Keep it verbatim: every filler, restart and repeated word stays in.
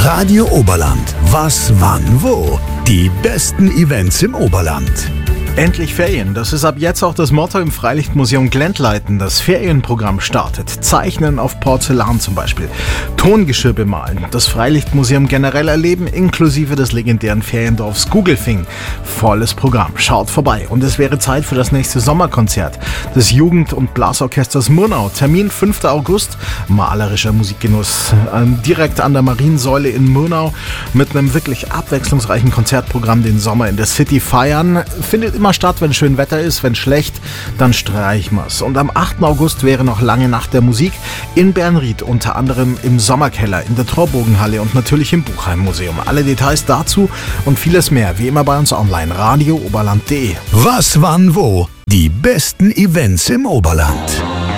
Radio Oberland. Was, wann, wo? Die besten Events im Oberland. Endlich Ferien. Das ist ab jetzt auch das Motto im Freilichtmuseum Glentleiten. Das Ferienprogramm startet. Zeichnen auf Porzellan zum Beispiel. Tongeschirr bemalen. Das Freilichtmuseum generell erleben, inklusive des legendären Feriendorfs Gugelfing. Volles Programm. Schaut vorbei. Und es wäre Zeit für das nächste Sommerkonzert des Jugend- und Blasorchesters Murnau. Termin fünfter August. Malerischer Musikgenuss. Ähm, direkt an der Mariensäule in Murnau mit einem wirklich abwechslungsreichen Konzertprogramm den Sommer in der City feiern. Findet immer statt, wenn schön Wetter ist, wenn schlecht, dann streichen wir's. Und am achten August wäre noch lange Nacht der Musik in Bernried, unter anderem im Sommerkeller, in der Torbogenhalle und natürlich im Buchheim-Museum. Alle Details dazu und vieles mehr, wie immer bei uns online, radio oberland punkt de. Was, wann, wo? Die besten Events im Oberland.